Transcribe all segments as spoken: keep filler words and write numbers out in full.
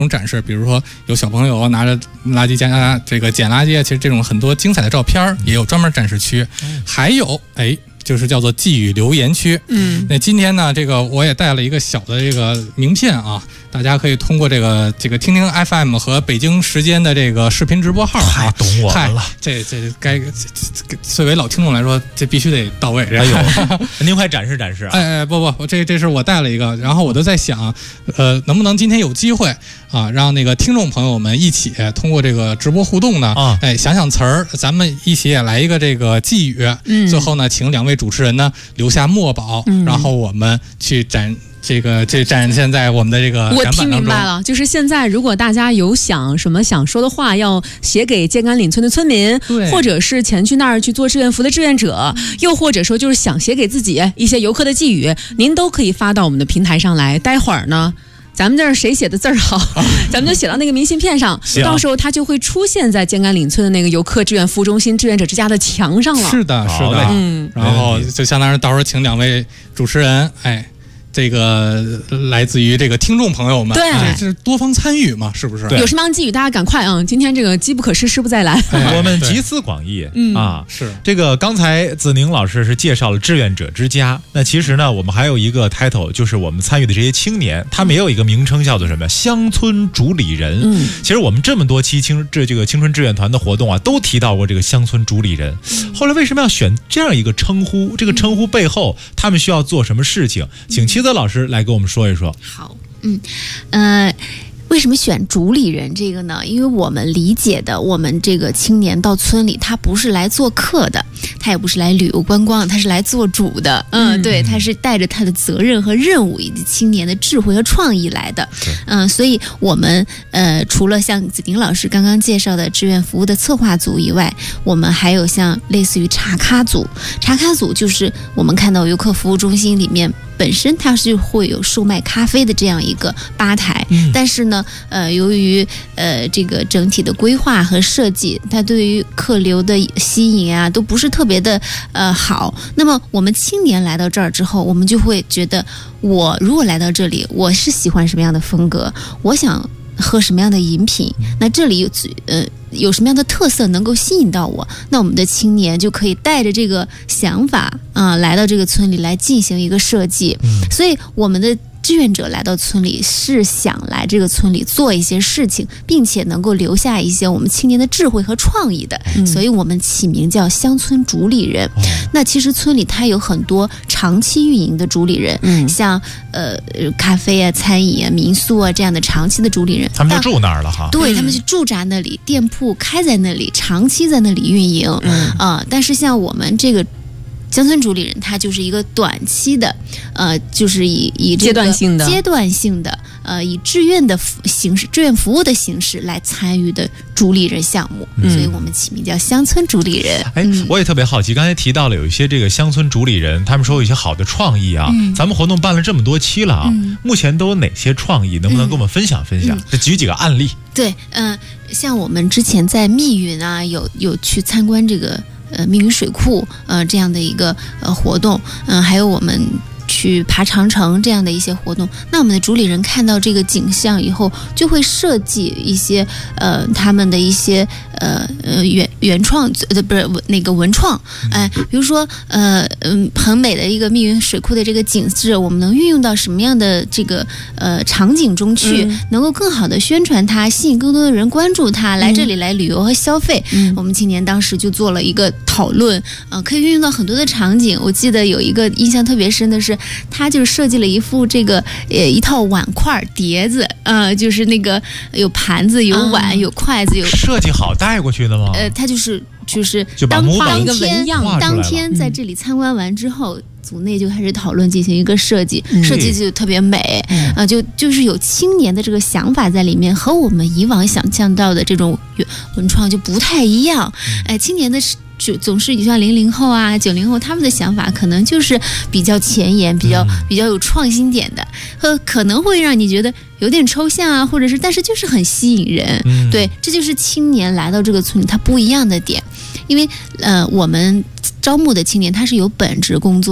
种展示，比如说有小朋友拿着垃圾夹这个捡垃圾，其实这种很多精彩的照片也有专门展示区，还有哎。就是叫做寄语留言区。嗯，那今天呢，这个我也带了一个小的这个名片啊，大家可以通过这个这个听听 F M 和北京时间的这个视频直播号啊， 太懂我了。 这这该作为老听众来说，这必须得到位。 哎呦，您快展示展示啊！ 哎哎，不不，我这这是我带了一个，然后我就在想，呃，能不能今天有机会啊，让那个听众朋友们一起通过这个直播互动呢，啊，哎，想想词儿，咱们一起也来一个这个寄语。嗯，最后呢，请两位主持人呢留下墨宝，嗯，然后我们去展。这个这展现在我们的这个我听明白了，就是现在如果大家有想什么想说的话，要写给尖杆岭村的村民，或者是前去那儿去做志愿服的志愿者，又或者说就是想写给自己一些游客的寄语，您都可以发到我们的平台上来。待会儿呢，咱们这儿谁写的字儿好，咱们就写到那个明信片上，到时候它就会出现在尖杆岭村的那个游客志愿服务中心志愿者之家的墙上了。 是的，是的，嗯，然后就相当于到时候请两位主持人，哎。这个来自于这个听众朋友们， 对， 这是多方参与嘛，是不是？ 有什么样寄语，大家赶快啊！今天这个机不可失，失不再来。 哎、我们集思广益、嗯、啊， 是这个。刚才子宁老师是介绍了志愿者之家，那其实呢，我们还有一个 title， 就是我们参与的这些青年，他们也有一个名称叫做什么？乡村主理人。嗯，其实我们这么多期青这这个青春志愿团的活动啊，都提到过这个乡村主理人。后来为什么要选这样一个称呼？这个称呼背后，他们需要做什么事情？请齐泽老师来给我们说一说。 好，嗯，呃。为什么选主理人这个呢？因为我们理解的，我们这个青年到村里，他不是来做客的，他也不是来旅游观光，他是来做主的。嗯，嗯对，他是带着他的责任和任务，以及青年的智慧和创意来的。嗯，所以我们呃，除了像子宁老师刚刚介绍的志愿服务的策划组以外，我们还有像类似于茶咖组。茶咖组就是我们看到游客服务中心里面。本身它是会有售卖咖啡的这样一个吧台，嗯、但是呢，呃，由于呃这个整体的规划和设计，它对于客流的吸引啊，都不是特别的呃好。那么我们青年来到这儿之后，我们就会觉得，我如果来到这里，我是喜欢什么样的风格，我想喝什么样的饮品，那这里有呃。有什么样的特色能够吸引到我？那我们的青年就可以带着这个想法啊、呃，来到这个村里来进行一个设计。嗯、所以我们的志愿者来到村里是想来这个村里做一些事情，并且能够留下一些我们青年的智慧和创意的。嗯、所以我们起名叫乡村主理人。嗯、那其实村里它有很多长期运营的主理人，嗯、像呃咖啡啊、餐饮啊、民宿啊这样的长期的主理人， 他们就住那儿了哈。 对，他们就驻扎那里，店铺开在那里，长期在那里运营。嗯啊、呃，但是像我们这个。乡村主理人他就是一个短期的，呃，就是以以这个阶段性的阶段性的，呃，以志愿的形式、志愿服务的形式来参与的主理人项目，嗯、所以我们起名叫乡村主理人。 哎，嗯、我也特别好奇，刚才提到了有一些这个乡村主理人，他们说有一些好的创意啊，嗯、咱们活动办了这么多期了啊，嗯、目前都有哪些创意？能不能跟我们分享分享？再、嗯、举几个案例。 对，嗯、呃，像我们之前在密云啊，有有去参观这个。呃，密云水库，呃，这样的一个呃活动，嗯、呃，还有我们去爬长城这样的一些活动，那我们的主理人看到这个景象以后，就会设计一些呃他们的一些呃呃原原创呃不是那个文创，哎、呃，比如说呃嗯很美的一个密云水库的这个景致，我们能运用到什么样的这个呃场景中去，嗯、能够更好的宣传它，吸引更多的人关注它，来这里来旅游和消费。嗯、我们今年当时就做了一个讨论，啊、呃，可以运用到很多的场景。我记得有一个印象特别深的是。他就是设计了一副这个呃一套碗筷碟子，呃，就是那个有盘子、有碗、嗯、有筷子，有设计好带过去的吗？ 呃，他就是就是就把模当板天当天在这里参观完之后。嗯组内就开始讨论进行一个设计，嗯、设计就特别美，啊、呃，就就是有青年的这个想法在里面，和我们以往想象到的这种文创就不太一样。哎，青年的就总是你像零零后啊、九零后，他们的想法可能就是比较前沿、比较、嗯、比较有创新点的，和可能会让你觉得有点抽象啊，或者是但是就是很吸引人。嗯、对，这就是青年来到这个村里他不一样的点，因为呃我们。招募的青年他是有本职工作的，他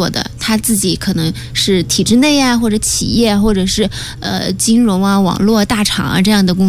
他自己可能是体制内啊，或者企业，或者是呃金融啊、网络大厂啊这样的工